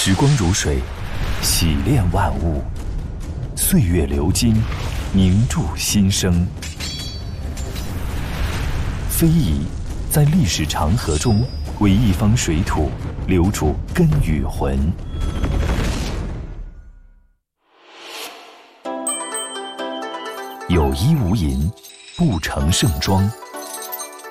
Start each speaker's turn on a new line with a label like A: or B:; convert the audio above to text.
A: 时光如水，洗炼万物；岁月流金，凝铸新生。非遗在历史长河中，为一方水土留住根与魂。有衣无银，不成盛装。